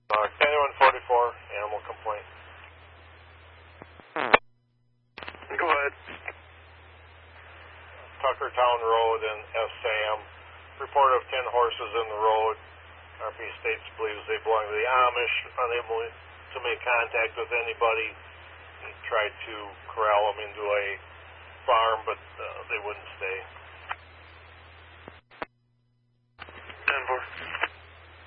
County 144, animal complaint. Go ahead. Tuckertown Road and Sam. Report of 10 horses in the road. RP States believes they belong to the Amish, unable to make contact with anybody. He tried to corral them into a farm, but they wouldn't stay.